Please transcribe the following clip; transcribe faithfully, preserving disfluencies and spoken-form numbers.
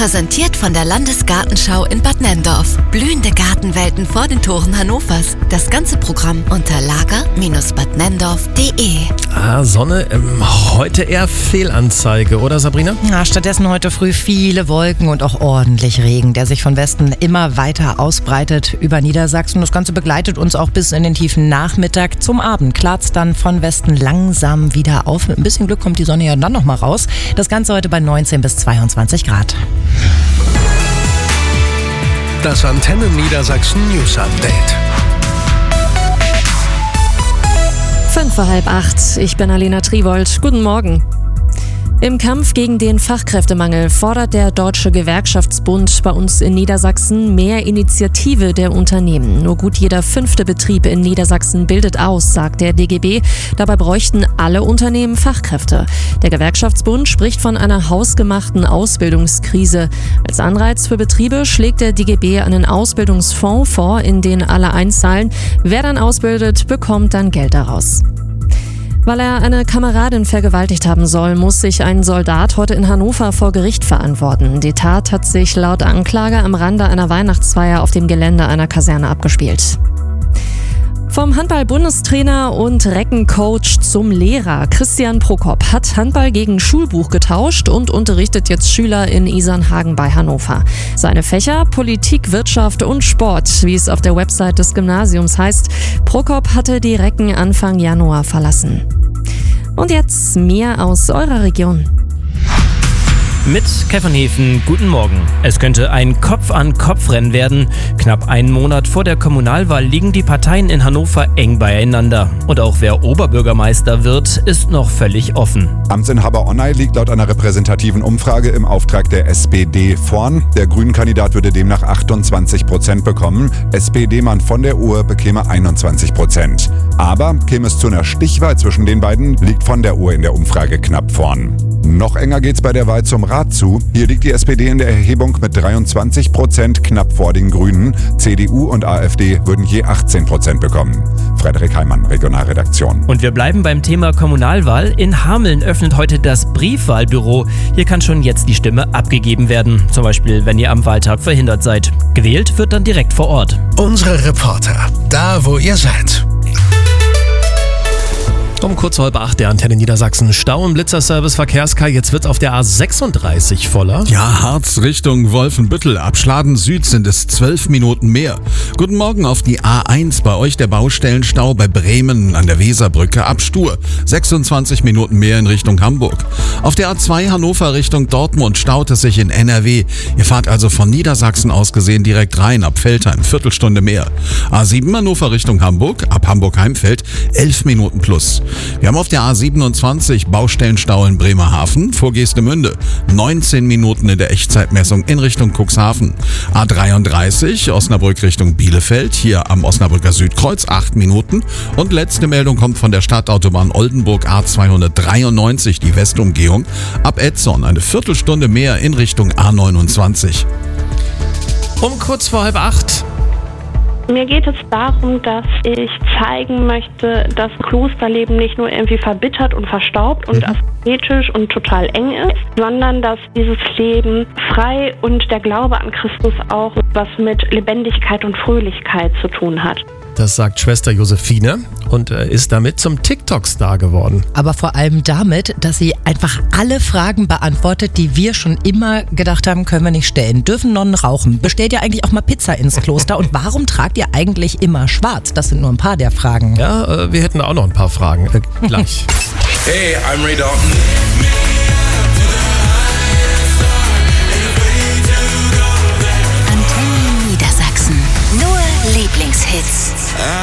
Präsentiert von der Landesgartenschau in Bad Nenndorf. Blühende Gartenwelten vor den Toren Hannovers. Das ganze Programm unter lager Bindestrich bad nenndorf punkt de. Ah, Sonne, ähm, heute eher Fehlanzeige, oder Sabrina? Ja, stattdessen heute früh viele Wolken und auch ordentlich Regen, der sich von Westen immer weiter ausbreitet über Niedersachsen. Das Ganze begleitet uns auch bis in den tiefen Nachmittag. Zum Abend klart's dann von Westen langsam wieder auf. Mit ein bisschen Glück kommt die Sonne ja dann noch mal raus. Das Ganze heute bei neunzehn bis zweiundzwanzig Grad. Das Antenne Niedersachsen News Update. Fünf vor halb acht. Ich bin Alena Triwold. Guten Morgen. Im Kampf gegen den Fachkräftemangel fordert der Deutsche Gewerkschaftsbund bei uns in Niedersachsen mehr Initiative der Unternehmen. Nur gut jeder fünfte Betrieb in Niedersachsen bildet aus, sagt der D G B. Dabei bräuchten alle Unternehmen Fachkräfte. Der Gewerkschaftsbund spricht von einer hausgemachten Ausbildungskrise. Als Anreiz für Betriebe schlägt der D G B einen Ausbildungsfonds vor, in den alle einzahlen. Wer dann ausbildet, bekommt dann Geld daraus. Weil er eine Kameradin vergewaltigt haben soll, muss sich ein Soldat heute in Hannover vor Gericht verantworten. Die Tat hat sich laut Anklage am Rande einer Weihnachtsfeier auf dem Gelände einer Kaserne abgespielt. Vom Handball-Bundestrainer und Reckencoach zum Lehrer. Christian Prokop hat Handball gegen Schulbuch getauscht und unterrichtet jetzt Schüler in Isernhagen bei Hannover. Seine Fächer Politik, Wirtschaft und Sport, wie es auf der Website des Gymnasiums heißt. Prokop hatte die Recken Anfang Januar verlassen. Und jetzt mehr aus eurer Region. Mit Käffernhefen, guten Morgen. Es könnte ein Kopf-an-Kopf-Rennen werden. Knapp einen Monat vor der Kommunalwahl liegen die Parteien in Hannover eng beieinander. Und auch wer Oberbürgermeister wird, ist noch völlig offen. Amtsinhaber Onnay liegt laut einer repräsentativen Umfrage im Auftrag der S P D vorn. Der Grünen-Kandidat würde demnach achtundzwanzig Prozent bekommen. S P D-Mann von der Uhr bekäme einundzwanzig Prozent. Aber käme es zu einer Stichwahl zwischen den beiden, liegt von der Uhr in der Umfrage knapp vorn. Noch enger geht's bei der Wahl zum Rat zu. Hier liegt die S P D in der Erhebung mit dreiundzwanzig Prozent knapp vor den Grünen. C D U und AfD würden je achtzehn Prozent bekommen. Frederik Heimann, Regionalredaktion. Und wir bleiben beim Thema Kommunalwahl. In Hameln öffnet heute das Briefwahlbüro. Hier kann schon jetzt die Stimme abgegeben werden. Zum Beispiel, wenn ihr am Wahltag verhindert seid. Gewählt wird dann direkt vor Ort. Unsere Reporter, da wo ihr seid. Um kurz vor halb acht der Antenne Niedersachsen. Stau im Blitzerservice Verkehrskar. Jetzt wird auf der A sechsunddreißig voller. Ja, Harz Richtung Wolfenbüttel. Ab Schladen Süd sind es zwölf Minuten mehr. Guten Morgen auf die A eins. Bei euch der Baustellenstau bei Bremen an der Weserbrücke ab Stur. sechsundzwanzig Minuten mehr in Richtung Hamburg. Auf der A zwei Hannover Richtung Dortmund staut es sich in N R W. Ihr fahrt also von Niedersachsen aus gesehen direkt rein ab Veltheim. Viertelstunde mehr. A sieben Hannover Richtung Hamburg. Ab Hamburg-Heimfeld elf Minuten plus. Wir haben auf der A siebenundzwanzig Baustellenstau in Bremerhaven vor Geestemünde. neunzehn Minuten in der Echtzeitmessung in Richtung Cuxhaven. A dreiunddreißig Osnabrück Richtung Bielefeld, hier am Osnabrücker Südkreuz acht Minuten. Und letzte Meldung kommt von der Stadtautobahn Oldenburg A zweihundertdreiundneunzig, die Westumgehung. Ab Etzon eine Viertelstunde mehr in Richtung A neunundzwanzig. Um kurz vor halb acht. Mir geht es darum, dass ich zeigen möchte, dass Klosterleben nicht nur irgendwie verbittert und verstaubt und asketisch und total eng ist, sondern dass dieses Leben frei und der Glaube an Christus auch was mit Lebendigkeit und Fröhlichkeit zu tun hat. Das sagt Schwester Josephine und ist damit zum TikTok-Star geworden. Aber vor allem damit, dass sie einfach alle Fragen beantwortet, die wir schon immer gedacht haben, können wir nicht stellen. Dürfen Nonnen rauchen? Bestellt ihr eigentlich auch mal Pizza ins Kloster? Und warum tragt ihr eigentlich immer schwarz? Das sind nur ein paar der Fragen. Ja, wir hätten auch noch ein paar Fragen. Äh, gleich. Hey, I'm Ray Dalton.